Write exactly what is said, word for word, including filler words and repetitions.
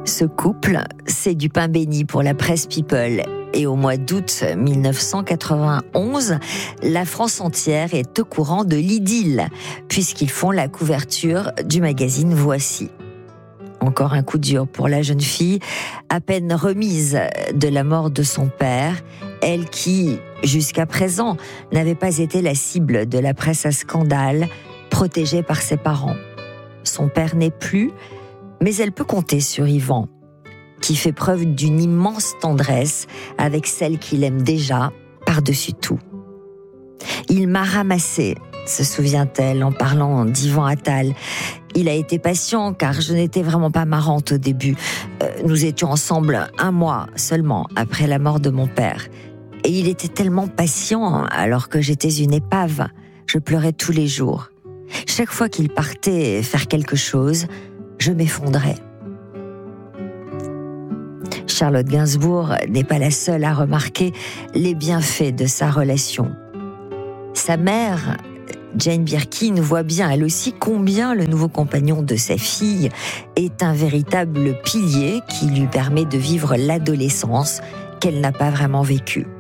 Ce couple, c'est du pain béni pour la presse People. Et au mois d'août mille neuf cent quatre-vingt-onze, la France entière est au courant de l'idylle, puisqu'ils font la couverture du magazine Voici. Encore un coup dur pour la jeune fille, à peine remise de la mort de son père, elle qui, jusqu'à présent, n'avait pas été la cible de la presse à scandale, protégée par ses parents. Son père n'est plus, mais elle peut compter sur Yvan, qui fait preuve d'une immense tendresse avec celle qu'il aime déjà par-dessus tout. Il m'a ramassée, se souvient-elle en parlant d'Yvan Attal. Il a été patient car je n'étais vraiment pas marrante au début. Euh, nous étions ensemble un mois seulement après la mort de mon père. Et il était tellement patient alors que j'étais une épave. Je pleurais tous les jours. Chaque fois qu'il partait faire quelque chose, je m'effondrais. Charlotte Gainsbourg n'est pas la seule à remarquer les bienfaits de sa relation. Sa mère, Jane Birkin, voit bien elle aussi combien le nouveau compagnon de sa fille est un véritable pilier qui lui permet de vivre l'adolescence qu'elle n'a pas vraiment vécue.